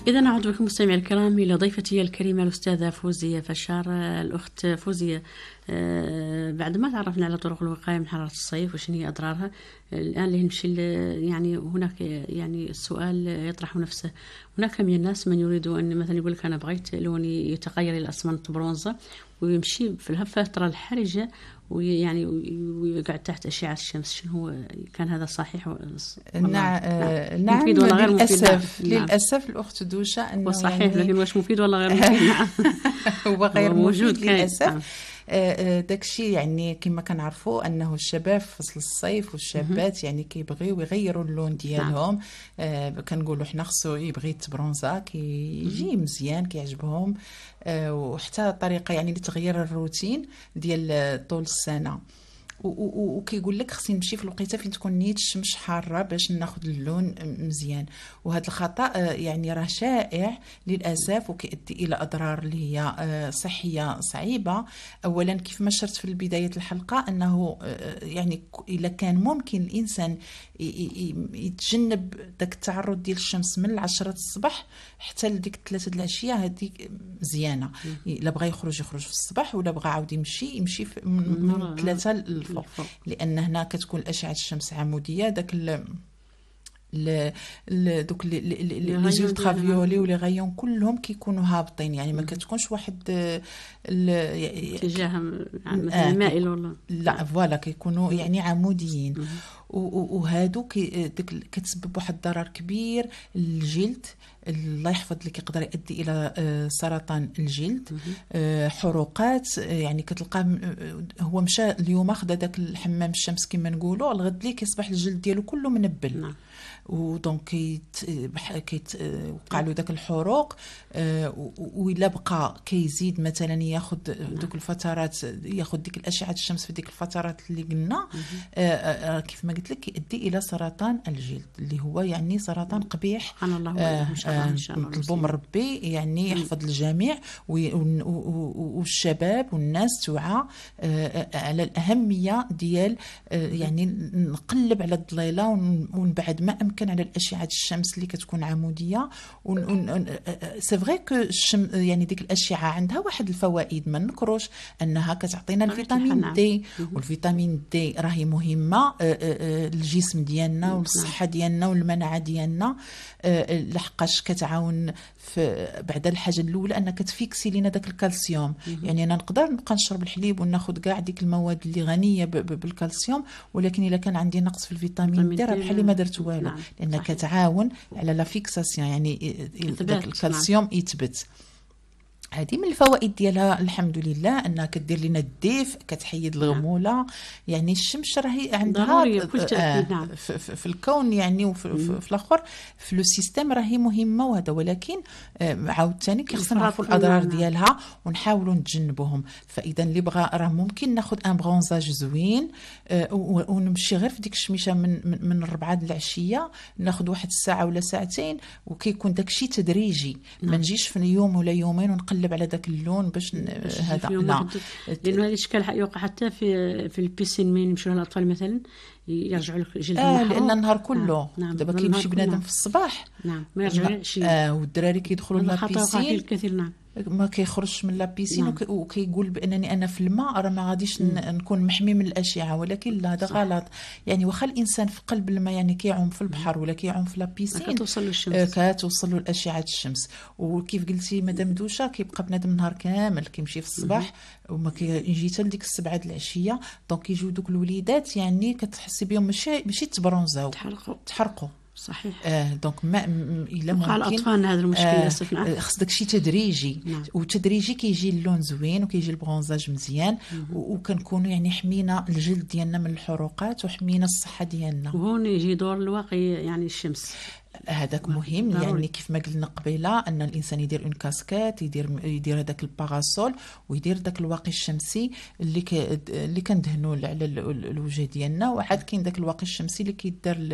إذا نعود بكم مستمعي الكرام إلى ضيفتي الكريمة الأستاذة فوزية فشار. الأخت فوزية، بعد ما تعرفنا على طرق الوقاية من حرارة الصيف وشنو هي أضرارها، الآن اللي نمشي يعني هناك يعني السؤال يطرح نفسه. هناك من الناس من يريد أن مثلا يقول لك أنا بغيت لوني يتغير إلى أسمنت برونزة، ويمشي في الفترة الحرجة ويعني ويقعد تحت أشعة الشمس. شنو هو، كان هذا صحيح؟ نعم مفيد ولا غير مفيد؟ للأسف الأخت دوشة أنه صحيح، يعني لكن واش مفيد ولا غير مفيد؟ نعم. هو غير موجود مفيد للأسف. داكشي يعني كما كنعرفوا انه الشباب في فصل الصيف والشابات يعني كيبغيو يغيروا اللون ديالهم. كنقولوا حنا خصو يبغي يتبرونزا كيجي مزيان كيعجبهم. وحتى طريقه يعني لتغيير الروتين ديال طول السنه. وكيقول لك خصني نمشي في الوقيته فين تكون نيت الشمس حاره باش ناخذ اللون مزيان. وهذا الخطا يعني راه شائع للاسف وكيؤدي الى اضرار اللي هي صحيه صعيبه. اولا كيف ما شرت في بدايه الحلقه انه يعني الا كان ممكن الانسان يتجنب داك التعرض ديال الشمس من 10 الصباح حتى لديك 3 العشيه، هذه مزيانه. الا بغى يخرج في الصباح، ولا بغى عاود يمشي من 3 الفوق، لان هنا كتكون الاشعه الشمس عموديه. داك دوك لي زولترافيولي ولي غايون كلهم كيكونوا هابطين، يعني ما كتكونش واحد اتجاه مثلا مائل ولا لا فوالا، كيكونوا يعني عموديين. وهادو كتسبب واحد الضرر كبير للجلد. الله يحفظ لك، يقدر يؤدي الى سرطان الجلد، حروقات. يعني كتلقى هو مشى اليوم خدا داك الحمام الشمس كما نقولوا، الغد ليه كيصبح الجلد ديالو كله منبل. ودونك كيوقع له داك الحروق. وإلا بقى كيزيد مثلا ياخذ دوك الفترات، ياخذ ديك الاشعه الشمس في ديك الفترات اللي قلنا، كيف ما قلت لك يؤدي الى سرطان الجلد اللي هو يعني سرطان قبيح. سبحان الله. ان شاء الله نطلبوا من ربي يعني يحفظ الجميع، والشباب والناس توعى على الاهميه ديال يعني نقلب على الظليله ونبعد ما امكن على الاشعه الشمس اللي كتكون عموديه. سي فري كو يعني ديك الاشعه عندها واحد الفوائد ما نكروش، انها كتعطينا الفيتامين دي، والفيتامين دي راهي مهمه للجسم ديالنا والصحه ديالنا والمناعه ديالنا، لحقاش كتعاون في بعد الحاجه الاولى انها كتفيكسي لينا داك الكالسيوم. يعني انا نقدر نبقى نشرب الحليب وناخذ كاع ديك المواد اللي غنيه بالكالسيوم، ولكن الا كان عندي نقص في الفيتامين دي راه بحال ما درت والو، لان كتعاون على لا فيكساسيون، يعني داك الكالسيوم يثبت. هذه من الفوائد ديالها الحمد لله، انها كدير لنا الدفء، كتحيد الغموله. يعني الشمس راهي عندها في الكون يعني، وفي الاخر في لو سيستيم راهي مهمه وهذا. ولكن عاوتاني كيخصنا نعرفوا الاضرار ديالها ونحاولوا نتجنبوهم. فاذا اللي بغى راه ممكن ناخذ ان برونزاج زوين، ونمشي غير في ديك الشميشه من 4 العشيه، ناخذ واحد الساعه ولا ساعتين، وكيكون داكشي تدريجي. ما نجيش في يوم ولا يومين ونقلب على داك اللون باش هذا لا، لانه هذا الاشكال يوقع حتى في البيسين. من يمشوا الاطفال مثلا يرجعوا لك جلدهم لان النهار كله دابا كيمشي بنادم في الصباح ما يرجعش. والدراري كيدخلوا لابيسين الكثير ما كيخرجش من لابيسين وكيقول بانني انا في الماء راه ما غاديش نكون محمي من الاشعه، ولكن لا، هذا غلط. يعني واخا الانسان في قلب الماء يعني كيعوم في البحر ولا كيعوم في لابيسين، كتوصل له الاشعه الشمس. وكيف قلتي مدام دوشه كيبقى بنادم النهار كامل كيمشي في الصباح وما كيجي حتى لديك 7 العشيه. دونك كيجيو دوك الوليدات يعني كتحسي بهم ماشي تبرونزاو، تحرقوا. صحيح. دونك ما الا ممكن على الاطفال هذا المشكل للاسف. خص داكشي تدريجي. وتدريجي كيجي اللون زوين وكيجي البرونزاج مزيان، وكنكونوا يعني حمينا الجلد ديالنا من الحروقات وحمينا الصحه ديالنا. وهون يجي دور الواقي يعني الشمس، هذاك مهم. يعني كيف ما قلنا قبيله ان الانسان يدير اون كاسكيت، يدير هذاك الباراسول، ويدير داك الواقي الشمسي اللي كندهنوا على الوجه ديالنا. وعاد كاين داك الواقي الشمسي اللي كيدار